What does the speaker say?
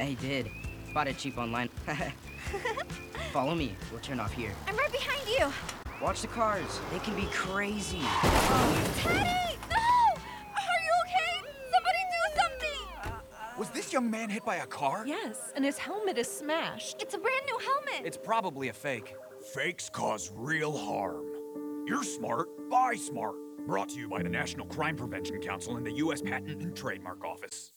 he did. Bought it cheap online. Follow me. We'll turn off here. I'm right behind you. Watch the cars. They can be crazy. Teddy! No! Are you okay? Somebody do something! Was this young man hit by a car? Yes, and his helmet is smashed. It's a brand new helmet. It's probably a fake. Fakes cause real harm. You're smart, buy smart. Brought to you by the National Crime Prevention Council and the U.S. Patent and Trademark Office.